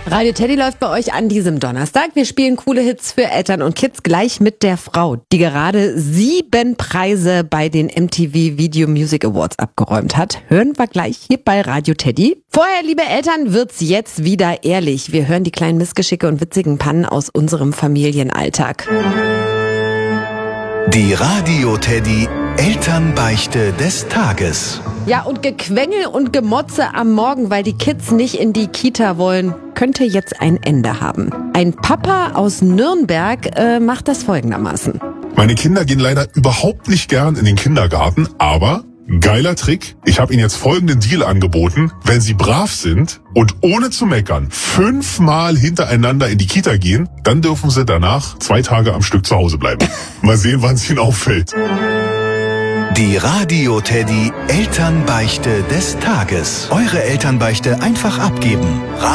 Radio Teddy läuft bei euch an diesem Donnerstag. Wir spielen coole Hits für Eltern und Kids gleich mit der Frau, die gerade 7 Preise bei den MTV Video Music Awards abgeräumt hat. Hören wir gleich hier bei Radio Teddy. Vorher, liebe Eltern, wird's jetzt wieder ehrlich. Wir hören die kleinen Missgeschicke und witzigen Pannen aus unserem Familienalltag. Die Radio Teddy Elternbeichte des Tages. Ja, und Gequengel und Gemotze am Morgen, weil die Kids nicht in die Kita wollen, könnte jetzt ein Ende haben. Ein Papa aus Nürnberg macht das folgendermaßen. Meine Kinder gehen leider überhaupt nicht gern in den Kindergarten, aber geiler Trick. Ich habe ihnen jetzt folgenden Deal angeboten. Wenn sie brav sind und ohne zu meckern 5-mal hintereinander in die Kita gehen, dann dürfen sie danach 2 Tage am Stück zu Hause bleiben. Mal sehen, wann es ihnen auffällt. Die Radio Teddy Elternbeichte des Tages. Eure Elternbeichte einfach abgeben.